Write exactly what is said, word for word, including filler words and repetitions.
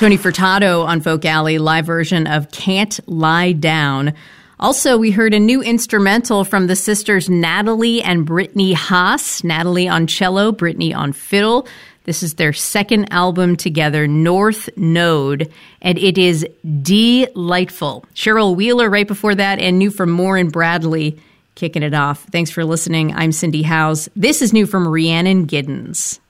Tony Furtado on Folk Alley, live version of Can't Lie Down. Also, we heard a new instrumental from the sisters Natalie and Brittany Haas. Natalie on cello, Brittany on fiddle. This is their second album together, North Node, and it is delightful. Cheryl Wheeler right before that, and new from Moore and Bradley kicking it off. Thanks for listening. I'm Cindy Howes. This is new from Rhiannon Giddens.